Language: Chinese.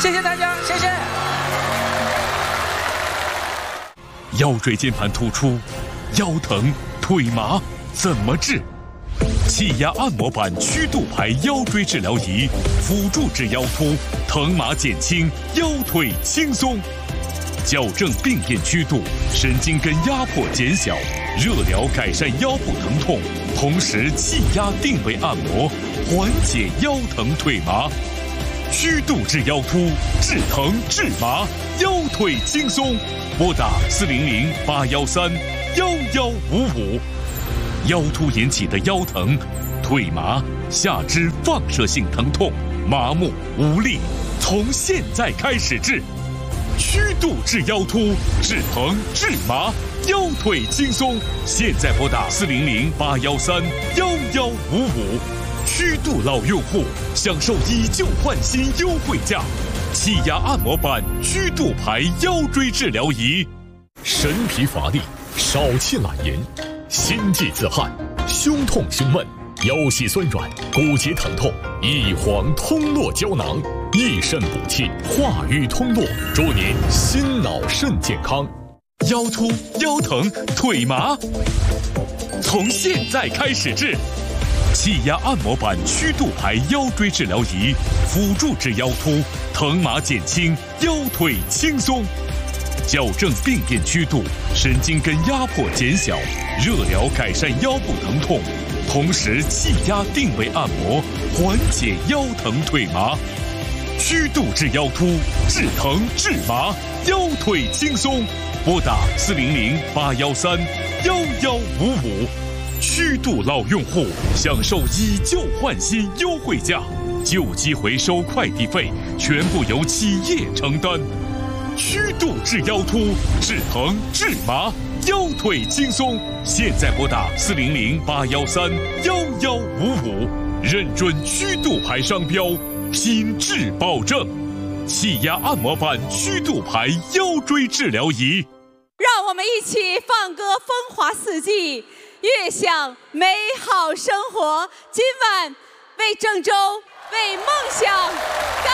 谢谢大家，谢谢。 腰椎间盘突出、腰疼、腿麻怎么治？气压按摩板曲度排腰椎治疗仪，辅助治腰突，疼麻减轻，腰腿轻松。矫正病变曲度，神经根压迫减小，热疗改善腰部疼痛，同时气压定位按摩，缓解腰疼腿麻。曲度治腰突，治疼治麻，腰腿轻松。拨打400-813-1155。腰突引起的腰疼、腿麻、下肢放射性疼痛、麻木无力，从现在开始治。曲度治腰突，治疼治麻，腰腿轻松。现在拨打400-813-1155。曲度老用户享受以旧换新优惠价，气压按摩板曲度排腰椎治疗仪。 神疲乏力、少气懒言、心悸自汗、胸痛胸闷、腰膝酸软、骨节疼痛，益黄通络胶囊，益肾补气，化瘀通络，祝您心脑肾健康。 腰突、腰疼、腿麻，从现在开始治。气压按摩板曲度排腰椎治疗仪，辅助治腰突，疼麻减轻，腰腿轻松。矫正病变曲度，神经根压迫减小，热疗改善腰部疼痛，同时气压定位按摩，缓解腰疼腿麻。曲度治腰突，治疼治麻，腰腿轻松。拨打400-813-1155。曲度老用户享受以旧换新优惠价，旧机回收快递费全部由企业承担。曲度治腰突，治疼治麻，腰腿轻松。现在拨打400-813-1155，认准曲度牌商标，品质保证。气压按摩板曲度牌腰椎治疗仪。 让我们一起放歌风华四季，悦享美好生活。今晚为郑州，为梦想。